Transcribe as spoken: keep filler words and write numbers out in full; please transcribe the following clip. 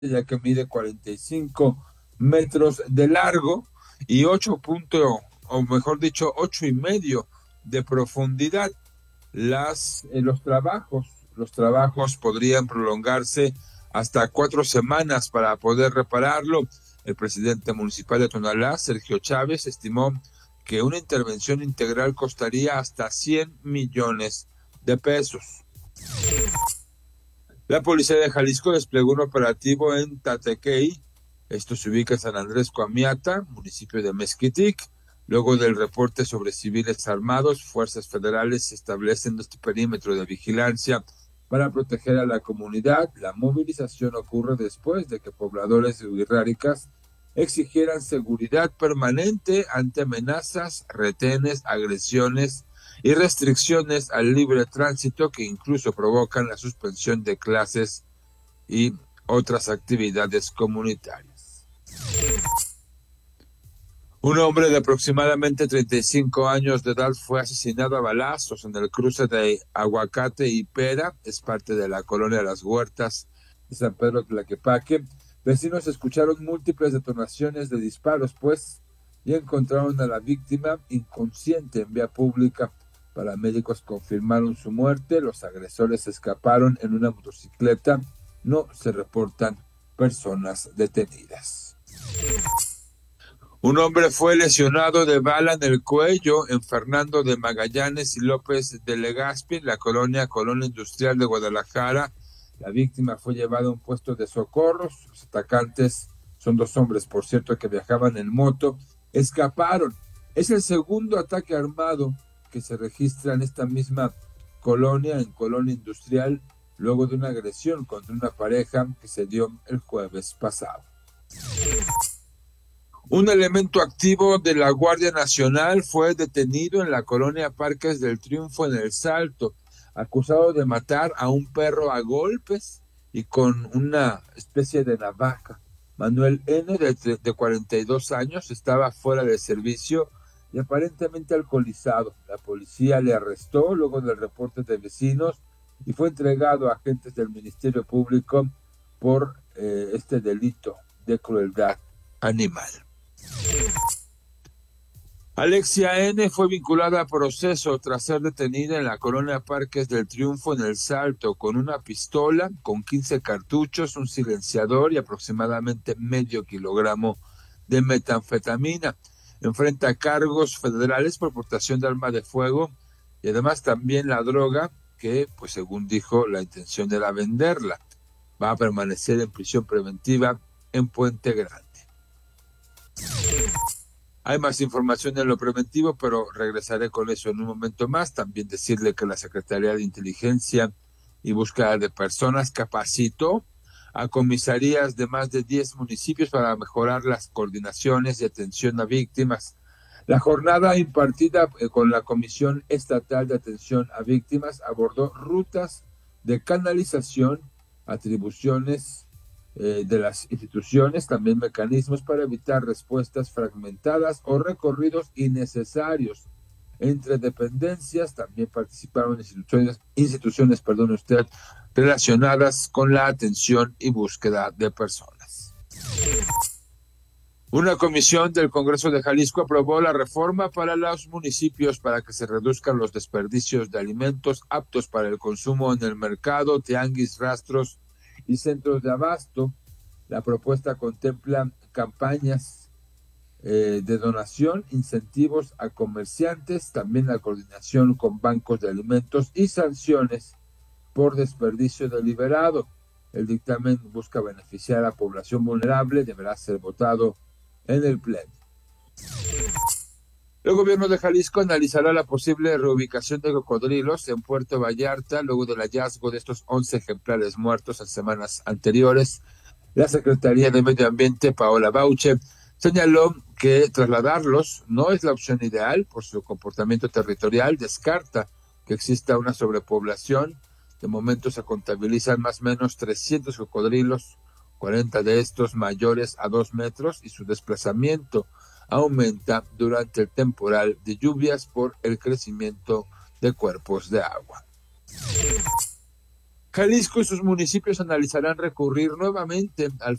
ya que mide cuarenta y cinco metros de largo y ocho punto, o mejor dicho, ocho y medio de profundidad. Las, eh, los trabajos, los trabajos podrían prolongarse hasta cuatro semanas para poder repararlo. El presidente municipal de Tonalá, Sergio Chávez, estimó que una intervención integral costaría hasta cien millones de pesos. La policía de Jalisco desplegó un operativo en Tatequey. Esto se ubica en San Andrés Coamiata, municipio de Mezquitic. Luego del reporte sobre civiles armados, fuerzas federales establecen este perímetro de vigilancia para proteger a la comunidad. La movilización ocurre después de que pobladores de Huirráricas exigieran seguridad permanente ante amenazas, retenes, agresiones y restricciones al libre tránsito que incluso provocan la suspensión de clases y otras actividades comunitarias. Un hombre de aproximadamente treinta y cinco años de edad fue asesinado a balazos en el cruce de Aguacate y Pera, es parte de la colonia Las Huertas de San Pedro Tlaquepaque. Vecinos escucharon múltiples detonaciones de disparos, pues, y encontraron a la víctima inconsciente en vía pública. Paramédicos confirmaron su muerte, los agresores escaparon en una motocicleta, no se reportan personas detenidas. Un hombre fue lesionado de bala en el cuello en Fernando de Magallanes y López de Legazpi, en la colonia Colonia Industrial de Guadalajara. La víctima fue llevada a un puesto de socorros. Los atacantes son dos hombres, por cierto, que viajaban en moto. Escaparon. Es el segundo ataque armado que se registra en esta misma colonia, en Colonia Industrial, luego de una agresión contra una pareja que se dio el jueves pasado. Un elemento activo de la Guardia Nacional fue detenido en la colonia Parques del Triunfo en El Salto, acusado de matar a un perro a golpes y con una especie de navaja. Manuel N., de, de cuarenta y dos años, estaba fuera de servicio y aparentemente alcoholizado. La policía le arrestó luego del reporte de vecinos y fue entregado a agentes del Ministerio Público por eh, este delito de crueldad animal. Alexia N. fue vinculada a proceso tras ser detenida en la colonia Parques del Triunfo en El Salto con una pistola, con quince cartuchos, un silenciador y aproximadamente medio kilogramo de metanfetamina. Enfrenta cargos federales por portación de arma de fuego y además también la droga que, pues según dijo, la intención era venderla. Va a permanecer en prisión preventiva en Puente Grande. Hay más información en lo preventivo, pero regresaré con eso en un momento más. También decirle que la Secretaría de Inteligencia y Búsqueda de Personas capacitó a comisarías de más de diez municipios para mejorar las coordinaciones de atención a víctimas. La jornada impartida con la Comisión Estatal de Atención a Víctimas abordó rutas de canalización, atribuciones Eh, de las instituciones, también mecanismos para evitar respuestas fragmentadas o recorridos innecesarios entre dependencias. También participaron instituciones, instituciones perdón usted, relacionadas con la atención y búsqueda de personas. Una comisión del Congreso de Jalisco aprobó la reforma para los municipios para que se reduzcan los desperdicios de alimentos aptos para el consumo en el mercado, tianguis, rastros y centros de abasto. La propuesta contempla campañas eh, de donación, incentivos a comerciantes, también la coordinación con bancos de alimentos y sanciones por desperdicio deliberado. El dictamen busca beneficiar a la población vulnerable, deberá ser votado en el Pleno. El gobierno de Jalisco analizará la posible reubicación de cocodrilos en Puerto Vallarta luego del hallazgo de estos once ejemplares muertos en semanas anteriores. La Secretaría de Medio Ambiente, Paola Bauche, señaló que trasladarlos no es la opción ideal por su comportamiento territorial. Descarta que exista una sobrepoblación. De momento se contabilizan más o menos trescientos cocodrilos, cuarenta de estos mayores a dos metros, y su desplazamiento aumenta durante el temporal de lluvias por el crecimiento de cuerpos de agua. Jalisco y sus municipios analizarán recurrir nuevamente al